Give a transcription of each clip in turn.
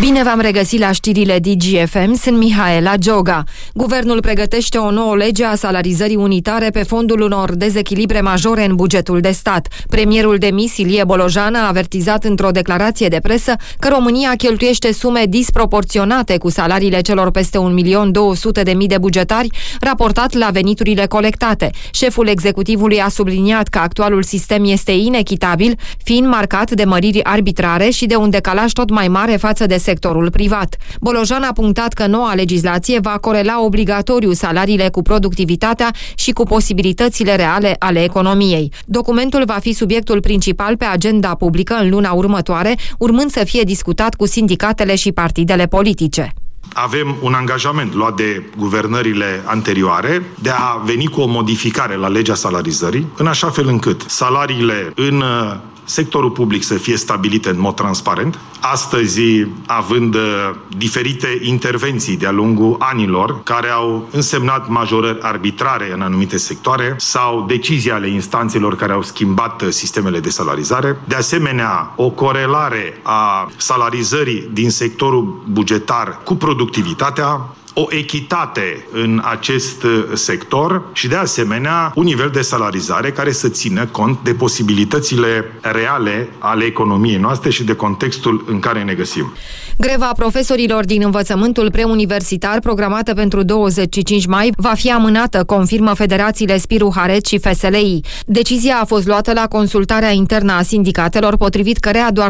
Bine v-am regăsit la știrile DGFM, sunt Mihaela Gioga. Guvernul pregătește o nouă lege a salarizării unitare pe fondul unor dezechilibre majore în bugetul de stat. Premierul demis Ilie Bolojan a avertizat într-o declarație de presă că România cheltuiește sume disproporționate cu salariile celor peste 1.200.000 de bugetari, raportat la veniturile colectate. Șeful executivului a subliniat că actualul sistem este inechitabil, fiind marcat de măriri arbitrare și de un decalaj tot mai mare față de sectorul privat. Bolojan a punctat că noua legislație va corela obligatoriu salariile cu productivitatea și cu posibilitățile reale ale economiei. Documentul va fi subiectul principal pe agenda publică în luna următoare, urmând să fie discutat cu sindicatele și partidele politice. Avem un angajament luat de guvernările anterioare de a veni cu o modificare la legea salarizării, în așa fel încât salariile în sectorul public să fie stabilite în mod transparent. Astăzi, având diferite intervenții de-a lungul anilor care au însemnat majorări arbitrare în anumite sectoare sau decizii ale instanțelor care au schimbat sistemele de salarizare, de asemenea, o corelare a salarizării din sectorul bugetar cu productivitatea, o echitate în acest sector și, de asemenea, un nivel de salarizare care să țină cont de posibilitățile reale ale economiei noastre și de contextul în care ne găsim. Greva profesorilor din învățământul preuniversitar, programată pentru 25 mai, va fi amânată, confirmă federațiile Spiru Haret și FSLI. Decizia a fost luată la consultarea internă a sindicatelor, potrivit căreia doar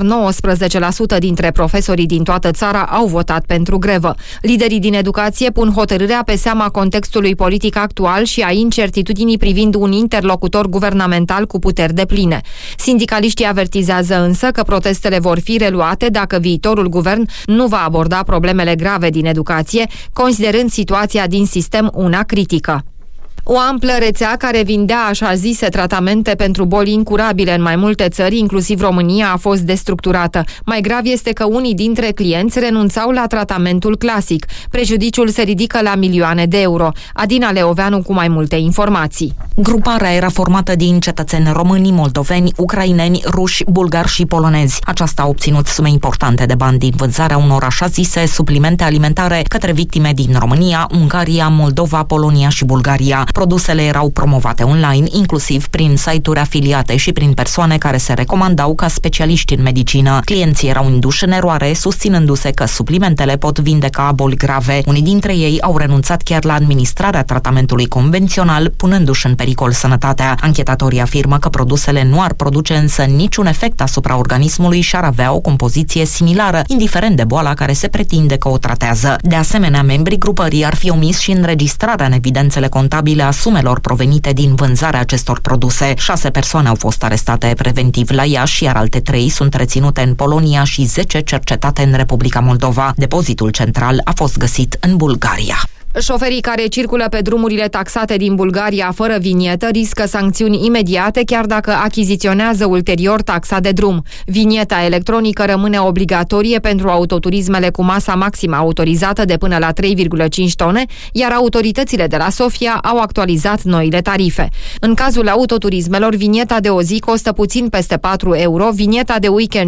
19% dintre profesorii din toată țara au votat pentru grevă. Liderii din educație pun hotărârea pe seama contextului politic actual și a incertitudinii privind un interlocutor guvernamental cu puteri depline. Sindicaliștii avertizează însă că protestele vor fi reluate dacă viitorul guvern nu va aborda problemele grave din educație, considerând situația din sistem una critică. O amplă rețea care vindea așa zise tratamente pentru boli incurabile în mai multe țări, inclusiv România, a fost destructurată. Mai grav este că unii dintre clienți renunțau la tratamentul clasic. Prejudiciul se ridică la milioane de euro. Adina Leoveanu cu mai multe informații. Gruparea era formată din cetățeni români, moldoveni, ucraineni, ruși, bulgari și polonezi. Aceasta a obținut sume importante de bani din vânzarea unor așa zise suplimente alimentare către victime din România, Ungaria, Moldova, Polonia și Bulgaria. Produsele erau promovate online, inclusiv prin site-uri afiliate și prin persoane care se recomandau ca specialiști în medicină. Clienții erau induși în eroare, susținându-se că suplimentele pot vindeca boli grave. Unii dintre ei au renunțat chiar la administrarea tratamentului convențional, punându-și în pericol sănătatea. Anchetatorii afirmă că produsele nu ar produce însă niciun efect asupra organismului și ar avea o compoziție similară, indiferent de boala care se pretinde că o tratează. De asemenea, membrii grupării ar fi omis și înregistrarea în evidențele contabile a sumelor provenite din vânzarea acestor produse. 6 persoane au fost arestate preventiv la Iași, iar alte 3 sunt reținute în Polonia și 10 cercetate în Republica Moldova. Depozitul central a fost găsit în Bulgaria. Șoferii care circulă pe drumurile taxate din Bulgaria fără vinietă riscă sancțiuni imediate, chiar dacă achiziționează ulterior taxa de drum. Vinieta electronică rămâne obligatorie pentru autoturismele cu masa maximă autorizată de până la 3,5 tone, iar autoritățile de la Sofia au actualizat noile tarife. În cazul autoturismelor, vinieta de o zi costă puțin peste 4 euro, vinieta de weekend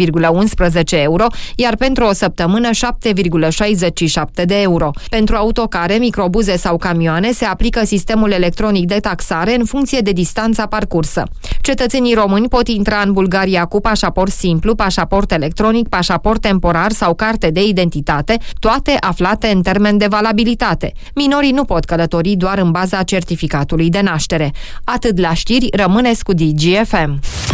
5,11 euro, iar pentru o săptămână 7,67 de euro. Pentru autocar, microbuze sau camioane se aplică sistemul electronic de taxare în funcție de distanța parcursă. Cetățenii români pot intra în Bulgaria cu pașaport simplu, pașaport electronic, pașaport temporar sau carte de identitate, toate aflate în termen de valabilitate. Minorii nu pot călători doar în baza certificatului de naștere. Atât la știri, rămâneți cu DGFM.